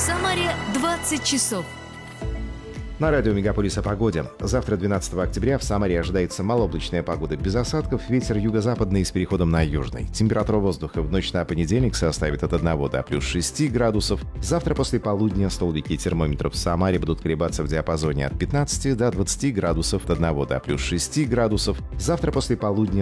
Самаре 20 часов. На радио «Мегаполис» о погоде. Завтра, 12 октября, в Самаре ожидается малооблачная погода без осадков, ветер юго-западный с переходом на южный. Температура воздуха в ночь на понедельник составит от 1 до плюс 6 градусов. Завтра после полудня столбики термометров в Самаре будут колебаться в диапазоне от 15 до 20 градусов, от 1 до плюс 6 градусов. Завтра после полудня